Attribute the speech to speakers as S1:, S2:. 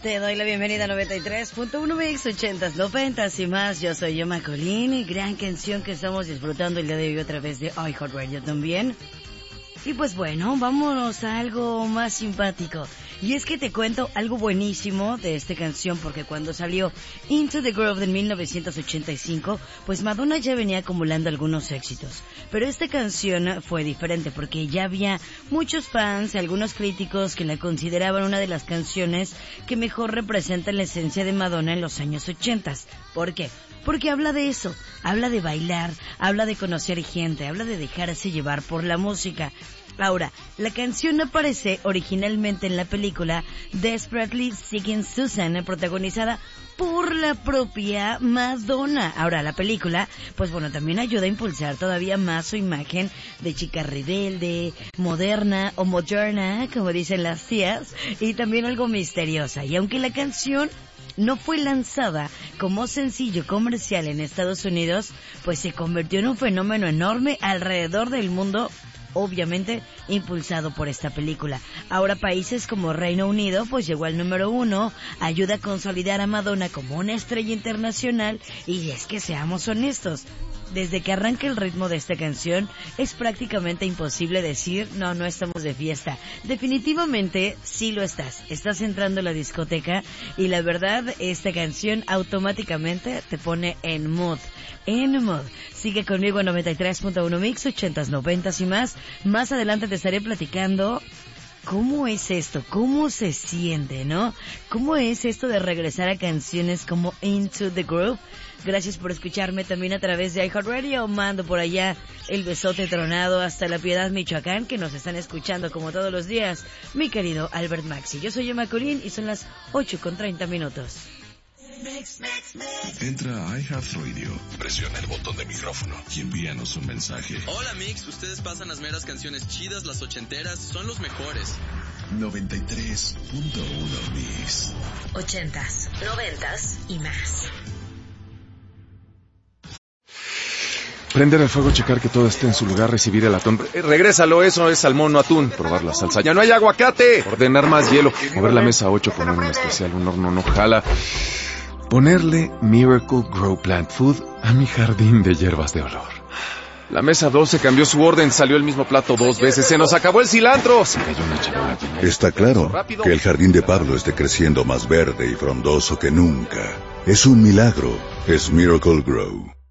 S1: Te doy la bienvenida a 93.1 Mix 80s, 90s y más. Yo soy Yoma Colini, gran canción que estamos disfrutando el día de hoy a través de iHeartRadio también. Y pues bueno, vámonos a algo más simpático. Y es que te cuento algo buenísimo de esta canción, porque cuando salió Into the Groove en 1985, pues Madonna ya venía acumulando algunos éxitos. Pero esta canción fue diferente, porque ya había muchos fans y algunos críticos que la consideraban una de las canciones que mejor representan la esencia de Madonna en los años 80. ¿Por qué? Porque habla de eso, habla de bailar, habla de conocer gente, habla de dejarse llevar por la música. Ahora, la canción aparece originalmente en la película Desperately Seeking Susan, protagonizada por la propia Madonna. Ahora, la película, pues bueno, también ayuda a impulsar todavía más su imagen de chica rebelde, moderna o moderna, como dicen las tías, y también algo misteriosa. Y aunque la canción no fue lanzada como sencillo comercial en Estados Unidos, pues se convirtió en un fenómeno enorme alrededor del mundo, obviamente impulsado por esta película. Ahora países como Reino Unido pues llegó al número 1, ayuda a consolidar a Madonna como una estrella internacional. Y es que seamos honestos, desde que arranca el ritmo de esta canción es prácticamente imposible decir no estamos de fiesta. Definitivamente sí lo estás entrando a la discoteca y la verdad esta canción automáticamente te pone en mood. Sigue conmigo en 93.1 Mix 80s, 90s y más. Más adelante te estaré platicando cómo es esto, cómo se siente, ¿no? Cómo es esto de regresar a canciones como Into the Groove. Gracias por escucharme también a través de iHeartRadio. Mando por allá el besote tronado hasta La Piedad, Michoacán, que nos están escuchando como todos los días. Mi querido Albert Maxi. Yo soy Yoma Colín y son las 8:30.
S2: Entra a iHeartRadio, presiona el botón de micrófono y envíanos un mensaje.
S3: Hola Mix, ustedes pasan las meras canciones chidas, las ochenteras, son los mejores.
S2: 93.1 Mix
S4: 80s, 90s y más.
S5: Prender el fuego, checar que todo esté en su lugar, recibir el atún. Regrésalo, eso es salmón, no atún. Probar la salsa. ¡Ya no hay aguacate! Ordenar más hielo. Mover la mesa 8, poner un especial, un horno no jala. Ponerle Miracle Grow Plant Food a mi jardín de hierbas de olor. La mesa 12 cambió su orden, salió el mismo plato 2 veces. ¡Se nos acabó el cilantro! Se cayó una charola llena.
S6: Está claro que el jardín de Pablo esté creciendo más verde y frondoso que nunca. Es un milagro. Es Miracle Grow.